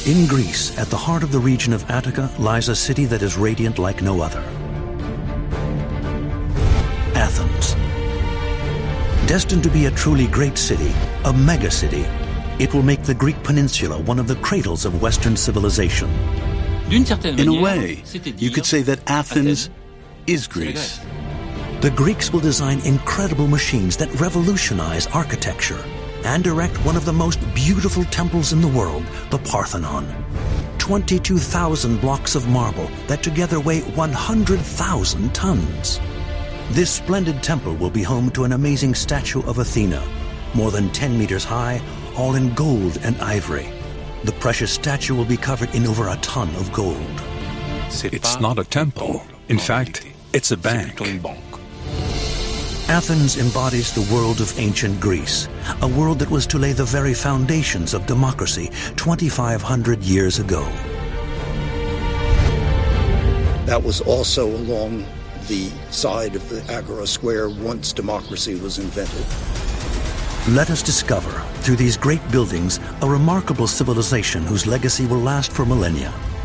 In Greece, at the heart of the region of Attica, lies a city that is radiant like no other. Athens. Destined to be a truly great city, a mega-city, it will make the Greek peninsula one of the cradles of Western civilization. In a way, you could say that Athens is Greece. The Greeks will design incredible machines that revolutionize architecture and erect one of the most beautiful temples in the world, the Parthenon. 22,000 blocks of marble that together weigh 100,000 tons. This splendid temple will be home to an amazing statue of Athena, more than 10 meters high, all in gold and ivory. The precious statue will be covered in over a ton of gold. It's not a temple. In fact, it's a bank. Athens embodies the world of ancient Greece, a world that was to lay the very foundations of democracy 2,500 years ago. That was also along the side of the Agora Square once democracy was invented. Let us discover, through these great buildings, a remarkable civilization whose legacy will last for millennia.